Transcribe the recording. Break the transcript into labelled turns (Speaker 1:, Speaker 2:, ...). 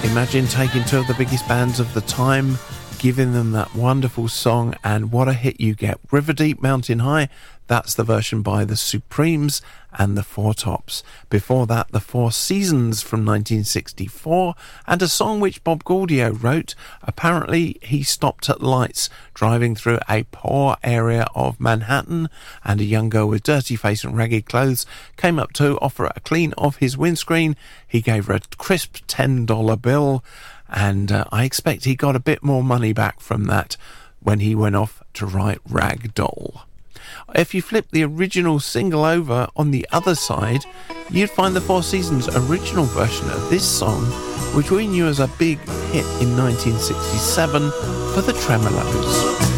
Speaker 1: Imagine taking two of the biggest bands of the time, giving them that wonderful song, and what a hit you get. River Deep, Mountain High, that's the version by the Supremes and the Four Tops. Before that, the Four Seasons from 1964, and a song which Bob Gaudio wrote. Apparently, he stopped at lights driving through a poor area of Manhattan, and a young girl with dirty face and ragged clothes came up to offer a clean of his windscreen. He gave her a crisp $10 bill, and I expect he got a bit more money back from that when he went off to write Rag Doll. If you flip the original single over on the other side, you'd find the Four Seasons original version of this song, which we knew as a big hit in 1967 for the Tremolos.